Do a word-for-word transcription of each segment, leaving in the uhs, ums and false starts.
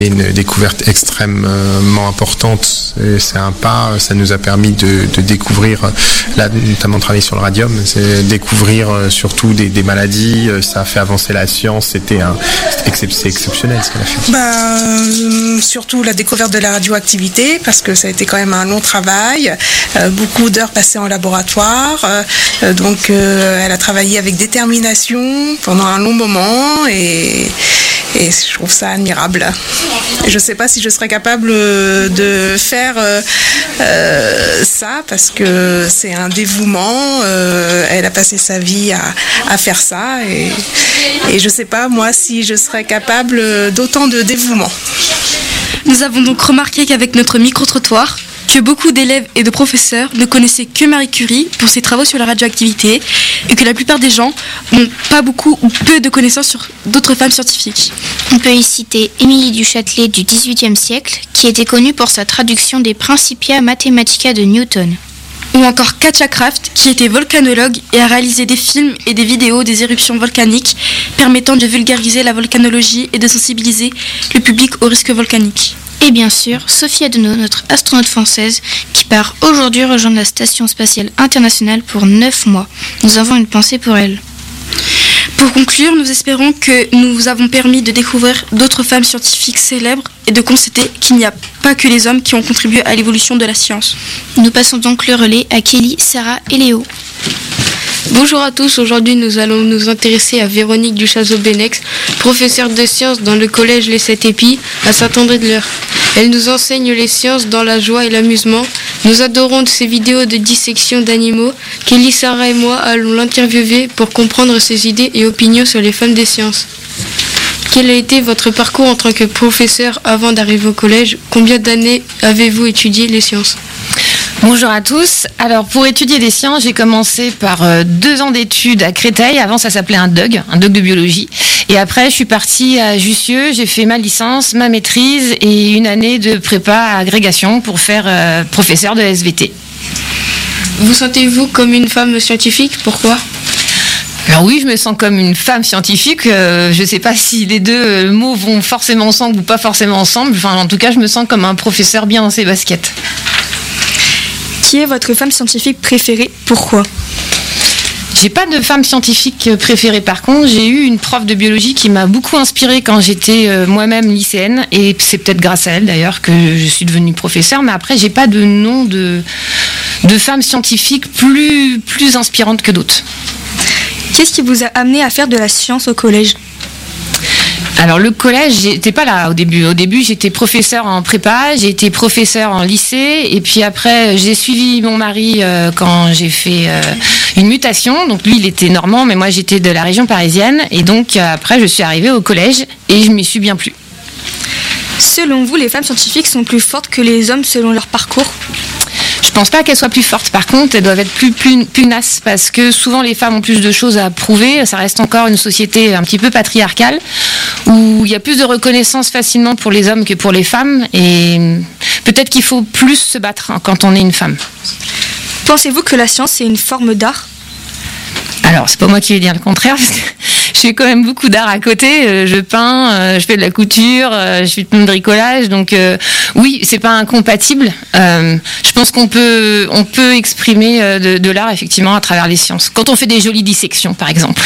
Une découverte extrêmement importante, c'est un pas, ça nous a permis de, de découvrir, là, notamment travailler sur le radium, c'est découvrir surtout des, des maladies, ça a fait avancer la science, c'était un, c'est exceptionnel ce qu'elle a fait. Bah, euh, surtout la découverte de la radioactivité, parce que ça a été quand même un long travail, euh, beaucoup d'heures passées en laboratoire, euh, donc euh, elle a travaillé avec détermination pendant un long moment et Et je trouve ça admirable. Je ne sais pas si je serais capable de faire euh, euh, ça parce que c'est un dévouement. Euh, elle a passé sa vie à, à faire ça et, et je ne sais pas moi si je serais capable d'autant de dévouement. Nous avons donc remarqué qu'avec notre micro-trottoir, que beaucoup d'élèves et de professeurs ne connaissaient que Marie Curie pour ses travaux sur la radioactivité et que la plupart des gens n'ont pas beaucoup ou peu de connaissances sur d'autres femmes scientifiques. On peut y citer Émilie du Châtelet du dix-huitième siècle, qui était connue pour sa traduction des Principia Mathematica de Newton. Ou encore Katja Kraft, qui était volcanologue et a réalisé des films et des vidéos des éruptions volcaniques permettant de vulgariser la volcanologie et de sensibiliser le public aux risques volcaniques. Et bien sûr, Sophie Adenau, notre astronaute française, qui part aujourd'hui rejoindre la Station spatiale internationale pour neuf mois. Nous avons une pensée pour elle. Pour conclure, nous espérons que nous vous avons permis de découvrir d'autres femmes scientifiques célèbres et de constater qu'il n'y a pas que les hommes qui ont contribué à l'évolution de la science. Nous passons donc le relais à Kelly, Sarah et Léo. Bonjour à tous, aujourd'hui nous allons nous intéresser à Véronique Duchazot-Benex, professeure de sciences dans le collège Les Sept Épis à Saint-André-de-l'Eure. Elle nous enseigne les sciences dans la joie et l'amusement. Nous adorons ses vidéos de dissection d'animaux. Kelly, Sarah et moi allons l'interviewer pour comprendre ses idées et opinions sur les femmes des sciences. Quel a été votre parcours en tant que professeur avant d'arriver au collège? Combien d'années avez-vous étudié les sciences? Bonjour à tous. Alors pour étudier les sciences, j'ai commencé par euh, deux ans d'études à Créteil. Avant ça s'appelait un D U G, un D U G de biologie. Et après je suis partie à Jussieu, j'ai fait ma licence, ma maîtrise et une année de prépa à agrégation pour faire euh, professeur de S V T. Vous sentez-vous comme une femme scientifique? Pourquoi? Alors oui, je me sens comme une femme scientifique. Euh, je ne sais pas si les deux mots vont forcément ensemble ou pas forcément ensemble. Enfin, en tout cas, je me sens comme un professeur bien dans ses baskets. Qui est votre femme scientifique préférée? Pourquoi? J'ai pas de femme scientifique préférée. Par contre, j'ai eu une prof de biologie qui m'a beaucoup inspirée quand j'étais euh, moi-même lycéenne. Et c'est peut-être grâce à elle d'ailleurs que je suis devenue professeure. Mais après, j'ai pas de nom de, de femme scientifique plus, plus inspirante que d'autres. Qu'est-ce qui vous a amené à faire de la science au collège? Alors le collège, j'étais pas là au début. Au début, j'étais professeure en prépa, j'ai été professeure en lycée, et puis après, j'ai suivi mon mari euh, quand j'ai fait euh, une mutation. Donc lui, il était normand, mais moi, j'étais de la région parisienne, et donc euh, après, je suis arrivée au collège et je m'y suis bien plu. Selon vous, les femmes scientifiques sont plus fortes que les hommes selon leur parcours? Je pense pas qu'elles soient plus fortes. Par contre, elles doivent être plus, plus pugnaces parce que souvent les femmes ont plus de choses à prouver. Ça reste encore une société un petit peu patriarcale où il y a plus de reconnaissance facilement pour les hommes que pour les femmes. Et peut-être qu'il faut plus se battre quand on est une femme. Pensez-vous que la science est une forme d'art? Alors, c'est pas moi qui vais dire le contraire, parce que je fais quand même beaucoup d'art à côté. Je peins, je fais de la couture, je fais du bricolage. Donc, euh, oui, c'est pas incompatible. Euh, je pense qu'on peut, on peut exprimer de, de l'art, effectivement, à travers les sciences. Quand on fait des jolies dissections, par exemple.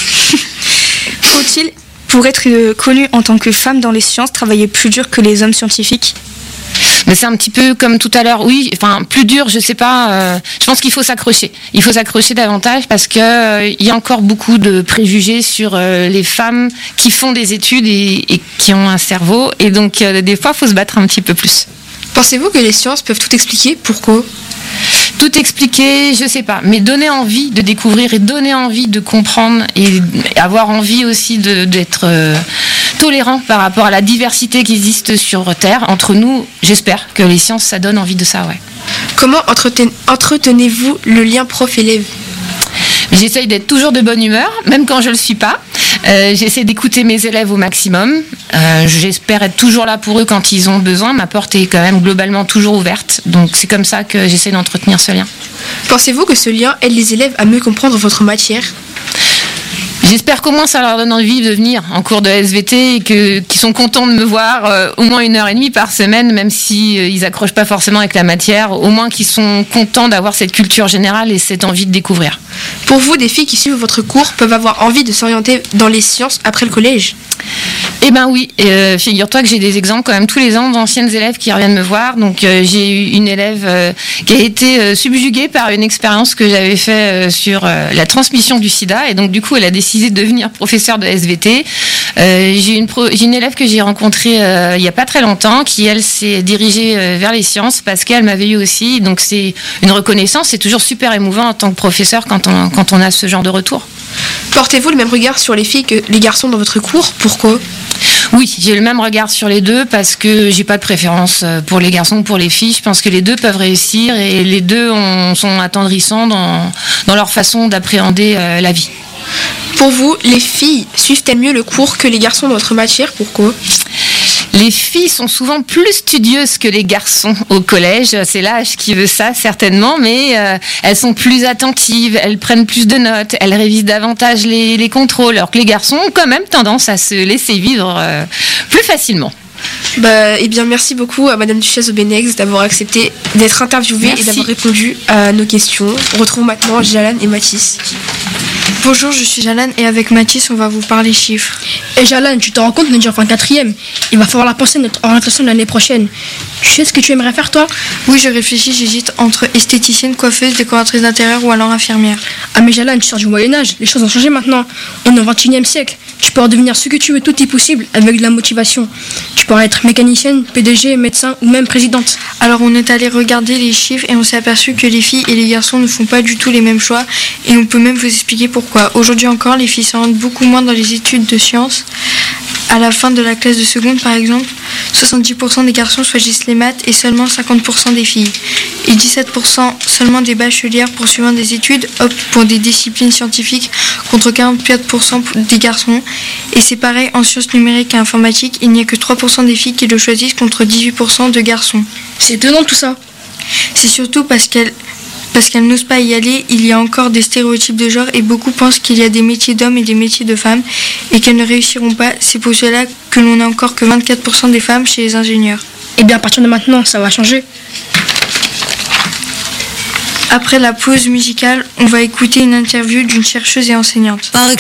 Faut-il, pour être connue en tant que femme dans les sciences, travailler plus dur que les hommes scientifiques? Mais c'est un petit peu comme tout à l'heure, oui, enfin plus dur, je sais pas, euh, je pense qu'il faut s'accrocher. Il faut s'accrocher davantage parce que euh, il y a encore beaucoup de préjugés sur euh, les femmes qui font des études et, et qui ont un cerveau, et donc euh, des fois il faut se battre un petit peu plus. Pensez-vous que les sciences peuvent tout expliquer? Pourquoi? Tout expliquer, je sais pas, mais donner envie de découvrir et donner envie de comprendre et avoir envie aussi de, d'être euh, tolérant par rapport à la diversité qui existe sur Terre. Entre nous, j'espère que les sciences, ça donne envie de ça, ouais. Comment entreten- entretenez-vous le lien prof-élève? J'essaye d'être toujours de bonne humeur, même quand je ne le suis pas. Euh, j'essaie d'écouter mes élèves au maximum. Euh, j'espère être toujours là pour eux quand ils ont besoin. Ma porte est quand même globalement toujours ouverte. Donc c'est comme ça que j'essaie d'entretenir ce lien. Pensez-vous que ce lien aide les élèves à mieux comprendre votre matière? J'espère qu'au moins ça leur donne envie de venir en cours de S V T et que, qu'ils sont contents de me voir euh, au moins une heure et demie par semaine, même si euh, ils accrochent pas forcément avec la matière, au moins qu'ils sont contents d'avoir cette culture générale et cette envie de découvrir. Pour vous, des filles qui suivent votre cours peuvent avoir envie de s'orienter dans les sciences après le collège ? Eh ben oui, euh, figure-toi que j'ai des exemples quand même tous les ans d'anciennes élèves qui reviennent me voir. Donc euh, j'ai eu une élève euh, qui a été euh, subjuguée par une expérience que j'avais fait euh, sur euh, la transmission du sida, et donc du coup elle a décidé de devenir professeure de S V T. Euh, j'ai une pro- j'ai une élève que j'ai rencontrée euh, il y a pas très longtemps qui elle s'est dirigée euh, vers les sciences parce qu'elle m'avait eu aussi. Donc c'est une reconnaissance, c'est toujours super émouvant en tant que professeur quand on quand on a ce genre de retour. Portez-vous le même regard sur les filles que les garçons dans votre cours ? Pourquoi ? Oui, j'ai le même regard sur les deux parce que j'ai pas de préférence pour les garçons ou pour les filles. Je pense que les deux peuvent réussir et les deux ont, sont attendrissants dans, dans leur façon d'appréhender euh, la vie. Pour vous, les filles suivent-elles mieux le cours que les garçons dans votre matière ? Pourquoi ? Les filles sont souvent plus studieuses que les garçons au collège. C'est l'âge qui veut ça, certainement, mais euh, elles sont plus attentives, elles prennent plus de notes, elles révisent davantage les, les contrôles, alors que les garçons ont quand même tendance à se laisser vivre euh, plus facilement. Bah, eh bien, merci beaucoup à Madame Duchesse-Aubenex d'avoir accepté d'être interviewée Merci. et d'avoir répondu à nos questions. On retrouve maintenant Jalane et Mathis. Bonjour, je suis Jalane et avec Mathis, on va vous parler chiffres. Et Jalane, tu te rends compte, on est déjà en fin de quatrième. Il va falloir la penser à notre orientation de l'année prochaine. Tu sais ce que tu aimerais faire, toi ? Oui, je réfléchis, j'hésite entre esthéticienne, coiffeuse, décoratrice d'intérieur ou alors infirmière. Ah mais Jalane, tu sors du Moyen-Âge, les choses ont changé maintenant. On est au vingt et unième siècle. Tu peux en devenir ce que tu veux, tout est possible avec de la motivation. Tu pourras être mécanicienne, P D G, médecin ou même présidente. Alors on est allé regarder les chiffres et on s'est aperçu que les filles et les garçons ne font pas du tout les mêmes choix et on peut même vous expliquer pourquoi. Aujourd'hui encore, les filles s'orientent beaucoup moins dans les études de sciences. À la fin de la classe de seconde, par exemple, soixante-dix pour cent des garçons choisissent les maths et seulement cinquante pour cent des filles. Et dix-sept pour cent seulement des bachelières poursuivant des études optent pour des disciplines scientifiques contre quarante-quatre pour cent des garçons. Et c'est pareil en sciences numériques et informatiques, il n'y a que trois pour cent des filles qui le choisissent contre dix-huit pour cent de garçons. C'est étonnant tout ça. C'est surtout parce qu'elles parce qu'elles n'osent pas y aller, il y a encore des stéréotypes de genre et beaucoup pensent qu'il y a des métiers d'hommes et des métiers de femmes et qu'elles ne réussiront pas. C'est pour cela que l'on n'a encore que vingt-quatre pour cent des femmes chez les ingénieurs. Et bien à partir de maintenant, ça va changer. Après la pause musicale, on va écouter une interview d'une chercheuse et enseignante. Par